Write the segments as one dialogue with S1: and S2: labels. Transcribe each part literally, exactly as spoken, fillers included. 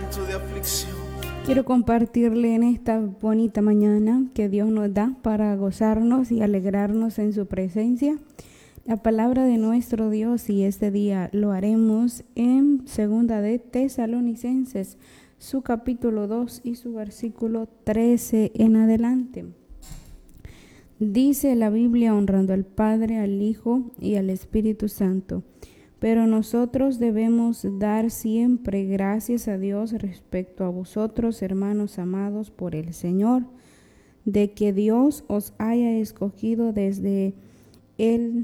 S1: momento de aflicción.
S2: Quiero compartirle en esta bonita mañana que Dios nos da para gozarnos y alegrarnos en su presencia la palabra de nuestro Dios, y este día lo haremos en segunda de Tesalonicenses, su capítulo dos y su versículo trece en adelante. Dice la Biblia, honrando al Padre, al Hijo y al Espíritu Santo. Pero nosotros debemos dar siempre gracias a Dios respecto a vosotros, hermanos amados por el Señor, de que Dios os haya escogido desde el,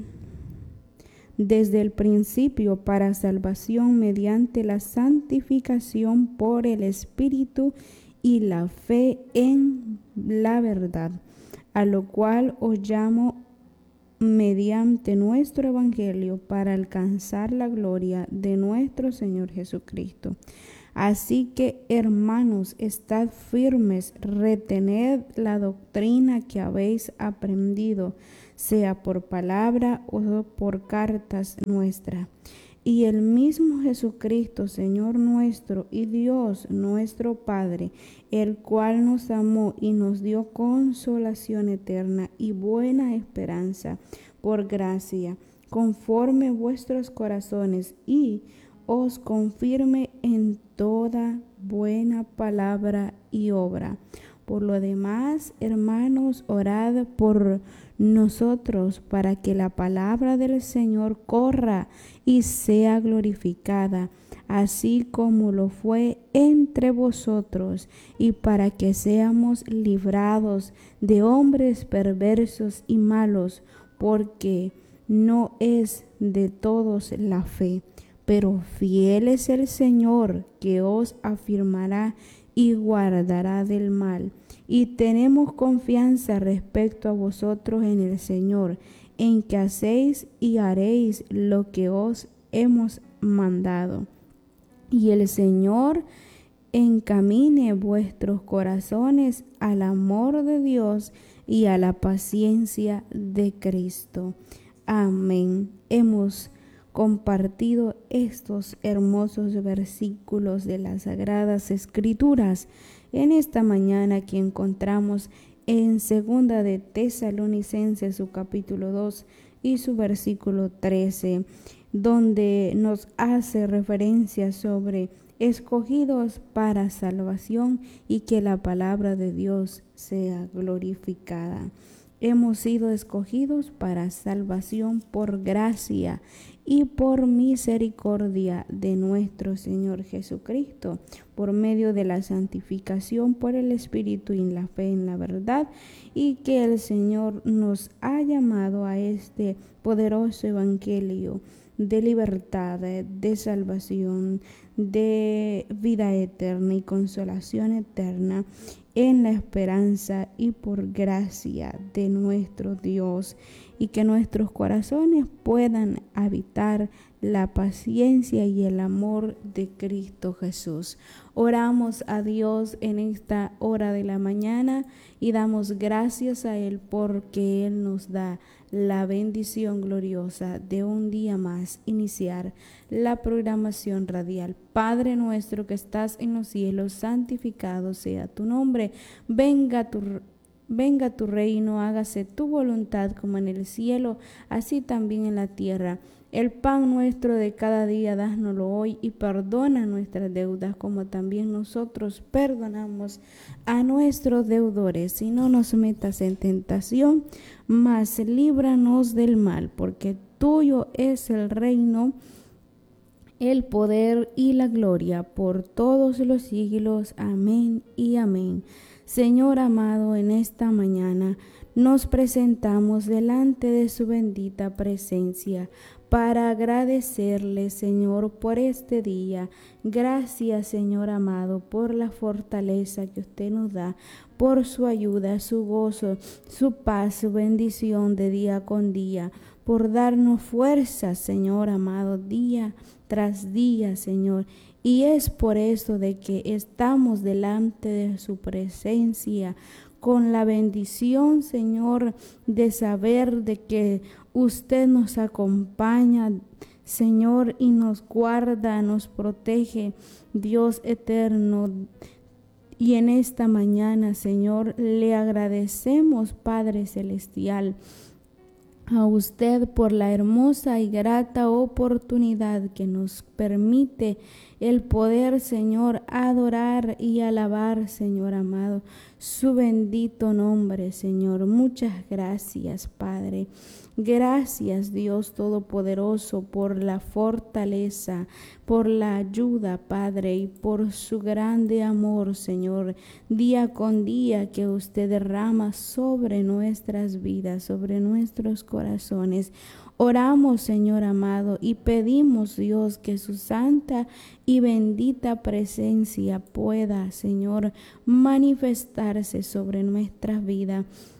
S2: desde el principio para salvación mediante la santificación por el Espíritu y la fe en la verdad, a lo cual os llamo mediante nuestro evangelio para alcanzar la gloria de nuestro Señor Jesucristo. Así que, hermanos, estad firmes, retened la doctrina que habéis aprendido, sea por palabra o por cartas nuestras. Y el mismo Jesucristo, Señor nuestro, y Dios nuestro Padre, el cual nos amó y nos dio consolación eterna y buena esperanza por gracia, conforme vuestros corazones, y os confirme en toda buena palabra y obra. Por lo demás, hermanos, orad por nosotros para que la palabra del Señor corra y sea glorificada, así como lo fue entre vosotros, y para que seamos librados de hombres perversos y malos, porque no es de todos la fe, pero fiel es el Señor que os afirmará y guardará del mal. Y tenemos confianza respecto a vosotros en el Señor, en que hacéis y haréis lo que os hemos mandado. Y el Señor encamine vuestros corazones al amor de Dios y a la paciencia de Cristo. Amén. Hemos compartido estos hermosos versículos de las Sagradas Escrituras en esta mañana que encontramos en segunda de Tesalonicenses, su capítulo dos y su versículo trece, donde nos hace referencia sobre escogidos para salvación y que la palabra de Dios sea glorificada. Hemos sido escogidos para salvación por gracia y por misericordia de nuestro Señor Jesucristo, por medio de la santificación por el Espíritu y la fe en la verdad, y que el Señor nos ha llamado a este poderoso evangelio de libertad, de salvación, de vida eterna y consolación eterna en la esperanza y por gracia de nuestro Dios, y que nuestros corazones puedan habitar la paciencia y el amor de Cristo Jesús. Oramos a Dios en esta hora de la mañana y damos gracias a Él porque Él nos da la bendición gloriosa de un día más iniciar la programación radial. Padre nuestro que estás en los cielos, santificado sea tu nombre. Venga tu Venga tu reino, hágase tu voluntad como en el cielo, así también en la tierra. El pan nuestro de cada día, dánoslo hoy, y perdona nuestras deudas, como también nosotros perdonamos a nuestros deudores. Y no nos metas en tentación, mas líbranos del mal, porque tuyo es el reino, el poder y la gloria por todos los siglos. Amén y amén. Señor amado, en esta mañana nos presentamos delante de su bendita presencia para agradecerle, Señor, por este día. Gracias, Señor amado, por la fortaleza que usted nos da, por su ayuda, su gozo, su paz, su bendición de día con día, por darnos fuerza, Señor amado, día tras día, Señor. Y es por eso de que estamos delante de su presencia con la bendición, Señor, de saber de que usted nos acompaña Señor, y nos guarda, nos protege, Dios eterno. Y en esta mañana, Señor, le agradecemos, Padre Celestial, a usted por la hermosa y grata oportunidad que nos permite el poder, Señor, adorar y alabar, Señor amado, su bendito nombre, Señor. Muchas gracias, Padre. Gracias, Dios Todopoderoso, por la fortaleza, por la ayuda, Padre, y por su grande amor, Señor, día con día que usted derrama sobre nuestras vidas, sobre nuestros corazones. Oramos, Señor amado, y pedimos, Dios, que su santa y bendita presencia pueda, Señor, manifestarse sobre nuestras vidas.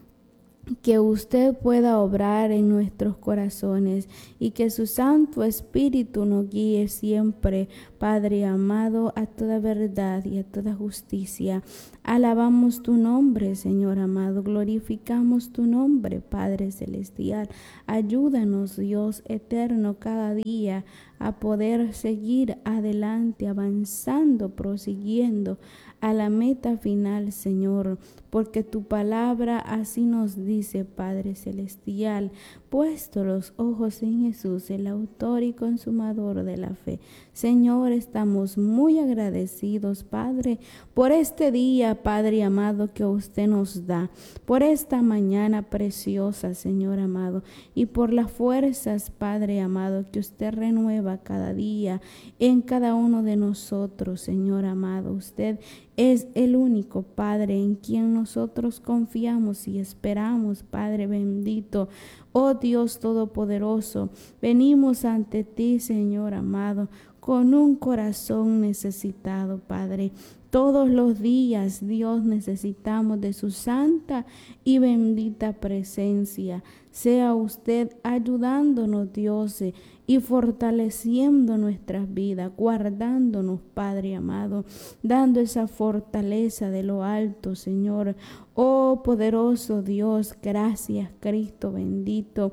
S2: Que usted pueda obrar en nuestros corazones y que su Santo Espíritu nos guíe siempre, Padre amado, a toda verdad y a toda justicia. Alabamos tu nombre, Señor amado, glorificamos tu nombre, Padre Celestial. Ayúdanos, Dios eterno, cada día a poder seguir adelante, avanzando, prosiguiendo a la meta final, Señor, porque tu palabra así nos dice, Padre Celestial, puesto los ojos en Jesús, el autor y consumador de la fe. Señor, estamos muy agradecidos, Padre, por este día, Padre amado, que usted nos da, por esta mañana preciosa, Señor amado, y por las fuerzas, Padre amado, que usted renueva cada día en cada uno de nosotros, Señor amado. Usted es el único Padre en quien nosotros confiamos y esperamos, Padre bendito. Oh Dios Todopoderoso, venimos ante ti, Señor amado, con un corazón necesitado, Padre. Todos los días, Dios, necesitamos de su santa y bendita presencia. Sea usted ayudándonos, Dios, y fortaleciendo nuestras vidas, guardándonos, Padre amado, dando esa fortaleza de lo alto, Señor. Oh poderoso Dios, gracias, Cristo bendito.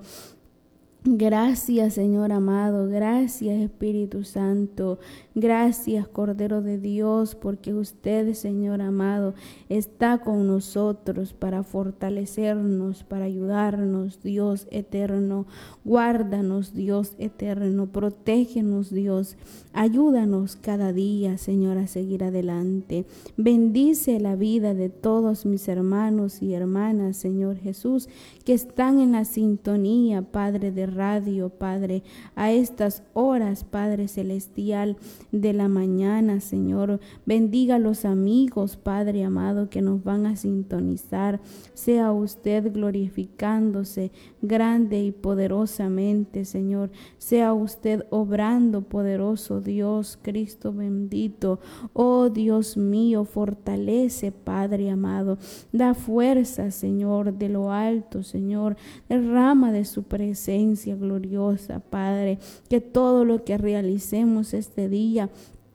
S2: Gracias, Señor amado, gracias, Espíritu Santo, gracias, Cordero de Dios, porque usted, Señor amado, está con nosotros para fortalecernos, para ayudarnos, Dios eterno. Guárdanos, Dios eterno, protégenos, Dios, ayúdanos cada día, Señor, a seguir adelante. Bendice la vida de todos mis hermanos y hermanas, Señor Jesús, que están en la sintonía, Padre de radio, Padre, a estas horas, Padre celestial, de la mañana, Señor. Bendiga a los amigos, Padre amado, que nos van a sintonizar. Sea usted glorificándose grande y poderosamente, Señor. Sea usted obrando, poderoso Dios, Cristo bendito. Oh Dios mío, fortalece, Padre amado. Da fuerza, Señor, de lo alto, Señor. Derrama de su presencia gloriosa, Padre, que todo lo que realicemos este día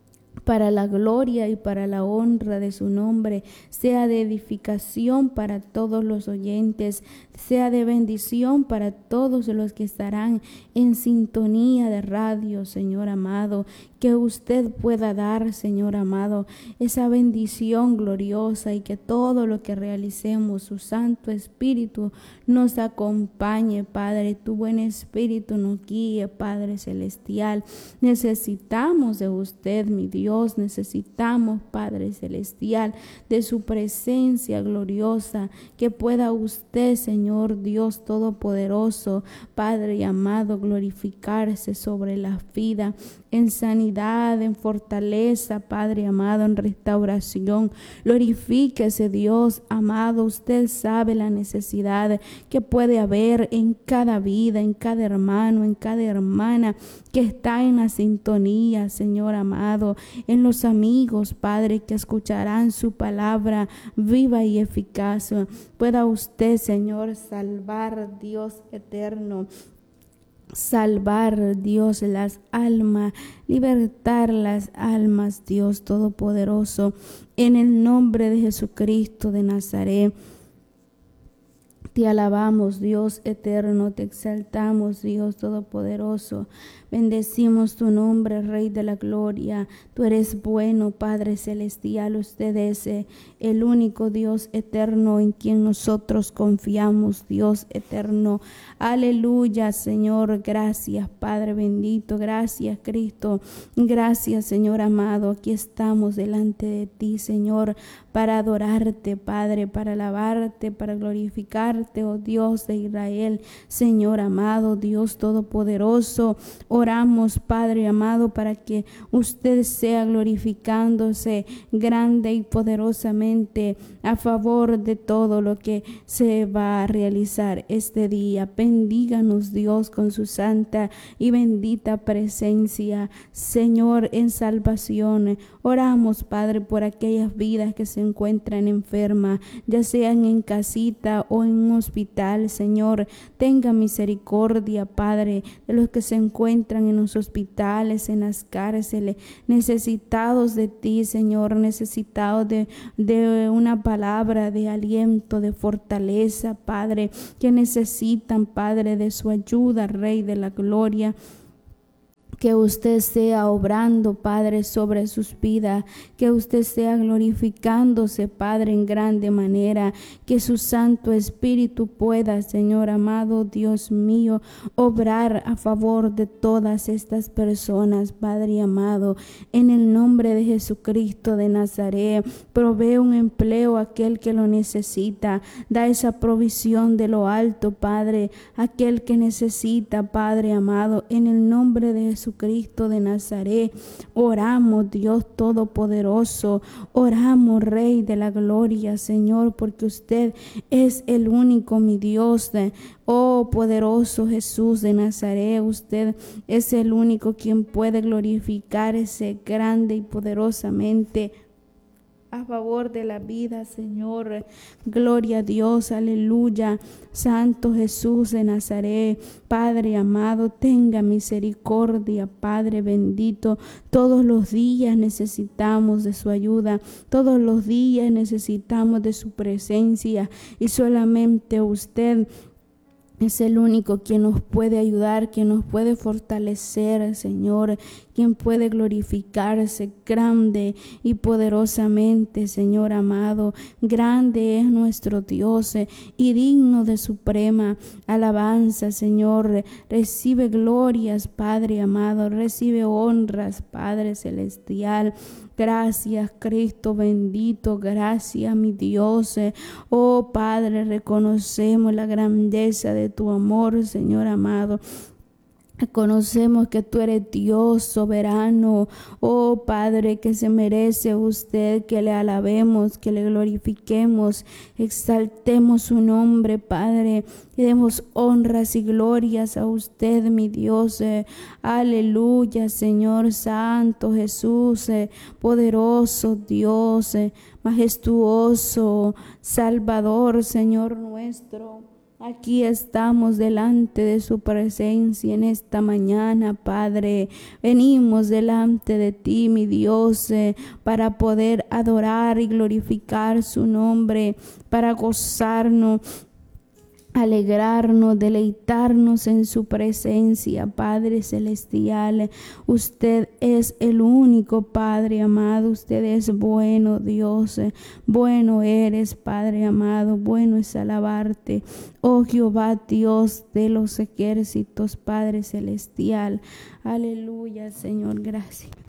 S2: para la gloria y para la honra de su nombre, sea de edificación para todos los oyentes, sea de bendición para todos los que estarán en sintonía de radio, Señor amado, que usted pueda dar, Señor amado, esa bendición gloriosa y que todo lo que realicemos, su Santo Espíritu nos acompañe, Padre, tu buen Espíritu nos guíe, Padre Celestial. Necesitamos de usted, mi Dios, necesitamos, Padre Celestial, de su presencia gloriosa, que pueda usted, Señor Dios Todopoderoso, Padre amado, glorificarse sobre la vida, en sanidad, en fortaleza, Padre amado, en restauración. Glorifíquese, Dios amado. Usted sabe la necesidad que puede haber en cada vida, en cada hermano, en cada hermana que está en la sintonía, Señor amado, en los amigos, Padre, que escucharán su palabra viva y eficaz. Pueda usted, Señor, salvar, Dios eterno, salvar, Dios, las almas, libertar las almas, Dios Todopoderoso, en el nombre de Jesucristo de Nazaret. Te alabamos, Dios eterno, te exaltamos, Dios Todopoderoso. Bendecimos tu nombre, Rey de la Gloria. Tú eres bueno, Padre Celestial. Usted es eh, el único Dios eterno en quien nosotros confiamos, Dios eterno. Aleluya, Señor. Gracias, Padre bendito. Gracias, Cristo. Gracias, Señor amado. Aquí estamos delante de ti, Señor, para adorarte, Padre, para alabarte, para glorificarte, oh Dios de Israel. Señor amado, Dios todopoderoso, oramos, Padre amado, para que usted sea glorificándose grande y poderosamente a favor de todo lo que se va a realizar este día. Bendíganos, Dios, con su santa y bendita presencia, Señor, en salvación. Oramos, Padre, por aquellas vidas que se encuentran enfermas, ya sean en casita o en un hospital. Señor, tenga misericordia, Padre, de los que se encuentran en los hospitales, en las cárceles, necesitados de ti, Señor, necesitados de, de una palabra de aliento, de fortaleza, Padre, que necesitan, Padre, de su ayuda, Rey de la Gloria. Que usted sea obrando, Padre, sobre sus vidas, que usted sea glorificándose, Padre, en grande manera, que su Santo Espíritu pueda, Señor amado, Dios mío, obrar a favor de todas estas personas, Padre amado, en el nombre de Jesucristo de Nazaret. Provee un empleo a aquel que lo necesita, da esa provisión de lo alto, Padre, aquel que necesita, Padre amado, en el nombre de Jesús. Cristo de Nazaret, oramos, Dios todopoderoso, oramos, Rey de la Gloria, Señor, porque usted es el único, mi Dios, de, oh poderoso Jesús de Nazaret, usted es el único quien puede glorificarse grande y poderosamente a favor de la vida, Señor. Gloria a Dios, aleluya. Santo Jesús de Nazaret, Padre amado, tenga misericordia, Padre bendito. Todos los días necesitamos de su ayuda, todos los días necesitamos de su presencia, y solamente usted es el único quien nos puede ayudar, quien nos puede fortalecer, Señor, quien puede glorificarse grande y poderosamente, Señor amado. Grande es nuestro Dios y digno de suprema alabanza, Señor. Recibe glorias, Padre amado, recibe honras, Padre celestial. Gracias, Cristo bendito, gracias, mi Dios. Oh Padre, reconocemos la grandeza de tu amor, Señor amado. Conocemos que tú eres Dios soberano, oh Padre, que se merece usted que le alabemos, que le glorifiquemos, exaltemos su nombre, Padre, y demos honras y glorias a usted, mi Dios. Eh, aleluya, Señor Santo, Jesús, eh, poderoso Dios, eh, majestuoso, Salvador, Señor nuestro. Aquí estamos delante de su presencia en esta mañana, Padre. Venimos delante de ti, mi Dios, eh, para poder adorar y glorificar su nombre, para gozarnos, alegrarnos, deleitarnos en su presencia, Padre celestial. Usted es el único, Padre amado. Usted es bueno, Dios. Bueno eres, Padre amado. Bueno es alabarte, oh Jehová, Dios de los ejércitos, Padre celestial. Aleluya, Señor, gracias.